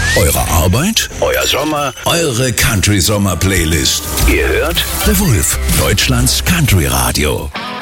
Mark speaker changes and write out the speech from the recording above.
Speaker 1: Eure Arbeit? Euer Sommer? Eure Country-Sommer-Playlist? Ihr hört The Wolf, Deutschlands Country-Radio.